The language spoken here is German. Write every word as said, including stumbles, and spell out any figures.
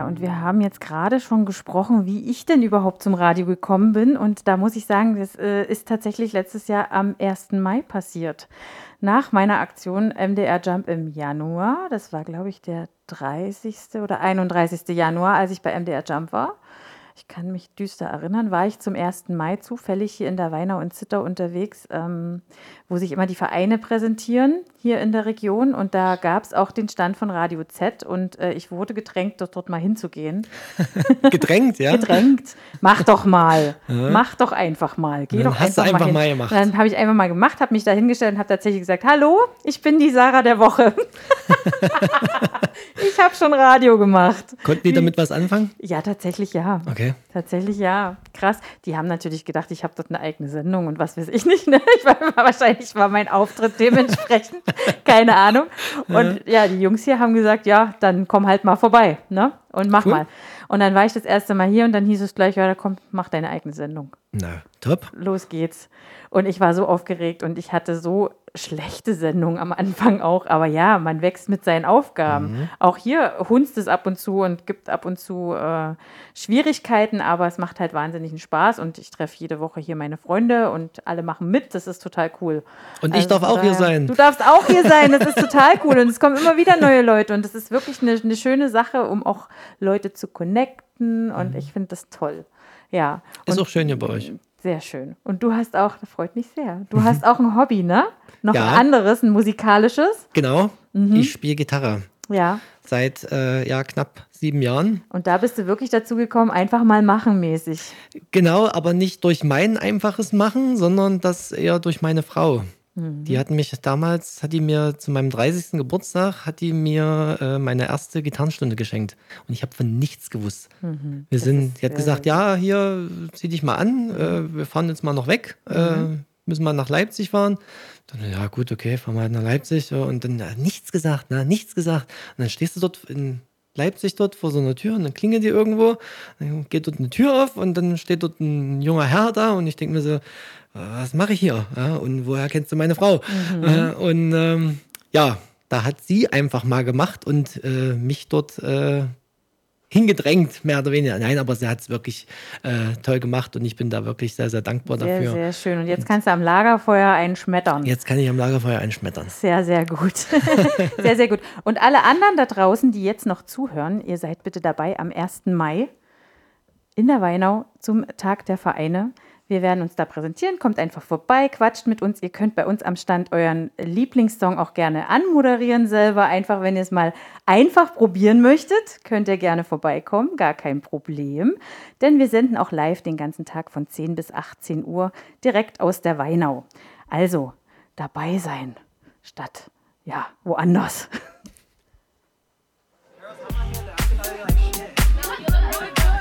und wir haben jetzt gerade schon gesprochen, wie ich denn überhaupt zum Radio gekommen bin. Und da muss ich sagen, das äh, ist tatsächlich letztes Jahr am ersten Mai passiert. Nach meiner Aktion M D R Jump im Januar, das war, glaube ich, der dreißigste oder einunddreißigste Januar, als ich bei M D R Jump war. Ich kann mich düster erinnern, war ich zum ersten Mai zufällig hier in der Weinau und Zittau unterwegs, ähm, wo sich immer die Vereine präsentieren hier in der Region. Und da gab es auch den Stand von Radio Z und äh, ich wurde gedrängt, dort, dort mal hinzugehen. Gedrängt, ja? Gedrängt. Mach doch mal. Ja. Mach doch einfach mal. Geh dann doch hast einfach, du einfach mal, mal gemacht. Dann habe ich einfach mal gemacht, habe mich da hingestellt und habe tatsächlich gesagt, hallo, ich bin die Sarah der Woche. Ich habe schon Radio gemacht. Konnten die damit was anfangen? Ja, tatsächlich ja. Okay. Tatsächlich ja. Krass. Die haben natürlich gedacht, ich habe dort eine eigene Sendung und was weiß ich nicht. Ne? Ich war, wahrscheinlich war mein Auftritt dementsprechend. Keine Ahnung. Und ja. ja, die Jungs hier haben gesagt, ja, dann komm halt mal vorbei, ne? Und mach cool. mal. Und dann war ich das erste Mal hier und dann hieß es gleich, ja, komm, mach deine eigene Sendung. Na, top. Los geht's. Und ich war so aufgeregt und ich hatte so schlechte Sendungen am Anfang auch. Aber ja, man wächst mit seinen Aufgaben. Mhm. Auch hier hunzt es ab und zu und gibt ab und zu äh, Schwierigkeiten, aber es macht halt wahnsinnigen Spaß und ich treffe jede Woche hier meine Freunde und alle machen mit. Das ist total cool. Und ich also, darf auch hier sein. Du darfst auch hier sein. Das ist total cool und es kommen immer wieder neue Leute und das ist wirklich eine, eine schöne Sache, um auch Leute zu connecten und mhm. ich finde das toll. Ja. Ist und auch schön hier bei euch. Sehr schön. Und du hast auch, das freut mich sehr, du hast auch ein Hobby, ne? Noch ja. ein anderes, ein musikalisches. Genau, mhm. ich spiele Gitarre. Ja. Seit äh, ja, knapp sieben Jahren. Und da bist du wirklich dazu gekommen, einfach mal machen mäßig. Genau, aber nicht durch mein einfaches Machen, sondern das eher durch meine Frau. Mhm. Die hat mich damals, hat die mir zu meinem dreißigsten Geburtstag, hat die mir äh, meine erste Gitarrenstunde geschenkt. Und ich habe von nichts gewusst. Mhm. Wir sind, die hat gesagt, ja, hier, zieh dich mal an, äh, wir fahren jetzt mal noch weg, mhm. äh, müssen mal nach Leipzig fahren. Dann, ja gut, okay, fahren wir halt nach Leipzig. Und dann ja, nichts gesagt, na, nichts gesagt. Und dann stehst du dort in Leipzig dort vor so einer Tür und dann klingelt die irgendwo, dann geht dort eine Tür auf und dann steht dort ein junger Herr da und ich denke mir so, was mache ich hier? Ja, und woher kennst du meine Frau? Mhm. Äh, und ähm, ja, da hat sie einfach mal gemacht und äh, mich dort äh, hingedrängt, mehr oder weniger. Nein, aber sie hat es wirklich äh, toll gemacht und ich bin da wirklich sehr, sehr dankbar sehr, dafür. Sehr schön. Und jetzt kannst du am Lagerfeuer einschmettern. Jetzt kann ich am Lagerfeuer einschmettern. Sehr, sehr gut. Sehr, sehr gut. Und alle anderen da draußen, die jetzt noch zuhören, ihr seid bitte dabei am ersten Mai in der Weinau zum Tag der Vereine. Wir werden uns da präsentieren, kommt einfach vorbei, quatscht mit uns. Ihr könnt bei uns am Stand euren Lieblingssong auch gerne anmoderieren selber. Einfach, wenn ihr es mal einfach probieren möchtet, könnt ihr gerne vorbeikommen, gar kein Problem. Denn wir senden auch live den ganzen Tag von zehn bis achtzehn Uhr direkt aus der Weinau. Also dabei sein, statt ja woanders.